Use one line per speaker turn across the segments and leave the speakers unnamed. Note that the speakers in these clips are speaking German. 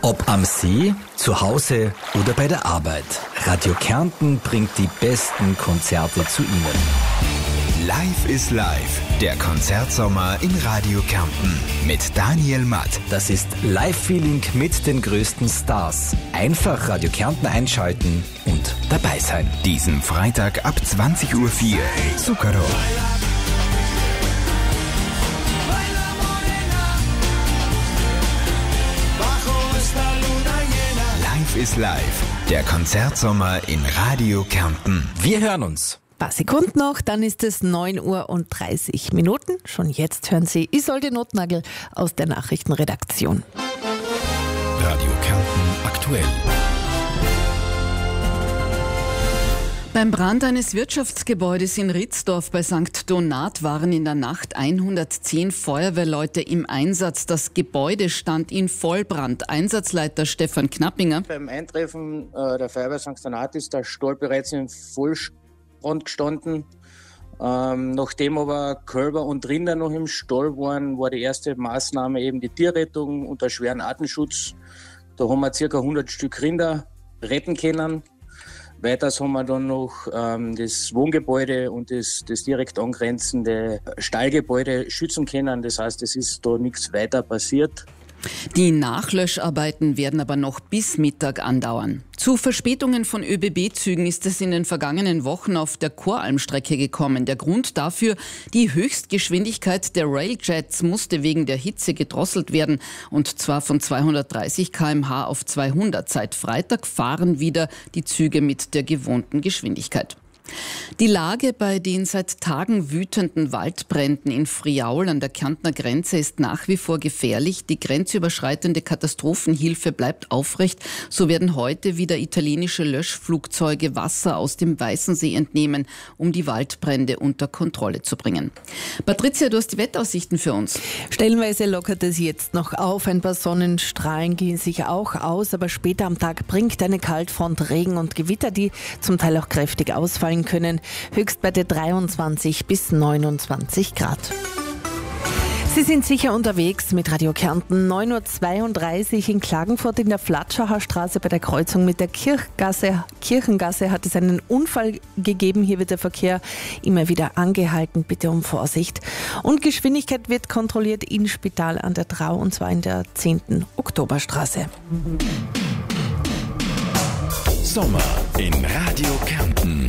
Ob am See, zu Hause oder bei der Arbeit. Radio Kärnten bringt die besten Konzerte zu Ihnen.
Live is Live, der Konzertsommer in Radio Kärnten mit Daniel Matt.
Das ist Live-Feeling mit den größten Stars. Einfach Radio Kärnten einschalten und dabei sein.
Diesen Freitag ab 20.04 Uhr. Zucchero. Live is Live, der Konzertsommer in Radio Kärnten.
Wir hören uns.
Ein paar Sekunden noch, dann ist es 9:30 Uhr. Schon jetzt hören Sie Isolde Notnagel aus der Nachrichtenredaktion.
Radio Kärnten aktuell.
Beim Brand eines Wirtschaftsgebäudes in Ritzdorf bei St. Donat waren in der Nacht 110 Feuerwehrleute im Einsatz. Das Gebäude stand in Vollbrand. Einsatzleiter Stefan Knappinger.
Beim Eintreffen der Feuerwehr St. Donat ist der Stall bereits in Vollbrand gestanden. Nachdem aber Kälber und Rinder noch im Stall waren, war die erste Maßnahme eben die Tierrettung unter schweren Artenschutz. Da haben wir ca. 100 Stück Rinder retten können. Weiters haben wir dann noch das Wohngebäude und das direkt angrenzende Stallgebäude schützen können. Das heißt, es ist da nichts weiter passiert.
Die Nachlöscharbeiten werden aber noch bis Mittag andauern. Zu Verspätungen von ÖBB-Zügen ist es in den vergangenen Wochen auf der Koralmstrecke gekommen. Der Grund dafür, die Höchstgeschwindigkeit der Railjets musste wegen der Hitze gedrosselt werden, und zwar von 230 km/h auf 200. Seit Freitag fahren wieder die Züge mit der gewohnten Geschwindigkeit. Die Lage bei den seit Tagen wütenden Waldbränden in Friaul an der Kärntner Grenze ist nach wie vor gefährlich. Die grenzüberschreitende Katastrophenhilfe bleibt aufrecht. So werden heute wieder italienische Löschflugzeuge Wasser aus dem Weißensee entnehmen, um die Waldbrände unter Kontrolle zu bringen. Patricia, du hast die Wetteraussichten für uns.
Stellenweise lockert es jetzt noch auf. Ein paar Sonnenstrahlen gehen sich auch aus, aber später am Tag bringt eine Kaltfront Regen und Gewitter, die zum Teil auch kräftig ausfallen können. Höchstwerte 23 bis 29 Grad. Sie sind sicher unterwegs mit Radio Kärnten. 9:32 Uhr in Klagenfurt in der Flatschacher Straße bei der Kreuzung mit der Kirchengasse hat es einen Unfall gegeben. Hier wird der Verkehr immer wieder angehalten. Bitte um Vorsicht. Und Geschwindigkeit wird kontrolliert in Spital an der Drau, und zwar in der 10. Oktoberstraße.
Sommer in Radio Kärnten.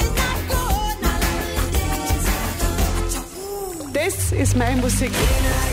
Das ist meine Musik.